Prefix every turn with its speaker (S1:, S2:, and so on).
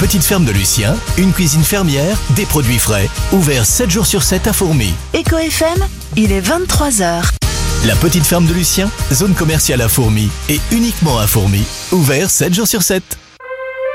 S1: petite ferme de Lucien, une cuisine fermière, des produits frais. Ouvert 7 jours sur 7 à Fourmies.
S2: Éco FM, il est 23h.
S1: La petite ferme de Lucien, zone commerciale à Fourmies et uniquement à Fourmies. Ouvert 7 jours sur 7.